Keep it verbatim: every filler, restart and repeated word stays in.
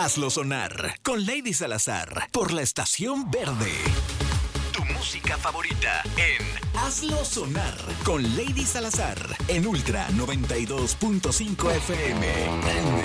Hazlo sonar con Lady Salazar por la Estación Verde. Tu música favorita en Hazlo sonar con Lady Salazar en Ultra noventa y dos punto cinco F M.